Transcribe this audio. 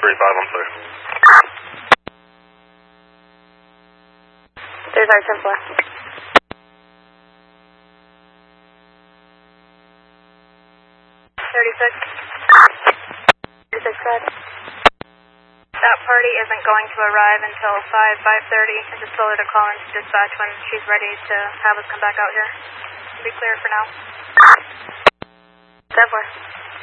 There's our 10-4. 36. 36 said. That party isn't going to arrive until 5:30. I just told her to call into dispatch when she's ready to have us come back out here. Be clear for now. 10-4.